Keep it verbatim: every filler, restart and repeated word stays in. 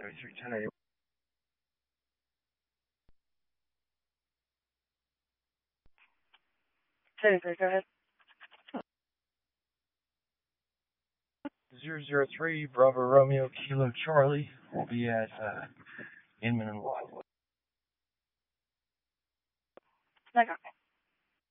seventy-three ten eighty. seventy-three, go ahead. zero zero three Bravo Romeo Kilo Charlie will be at uh, Inman and Watt. Okay.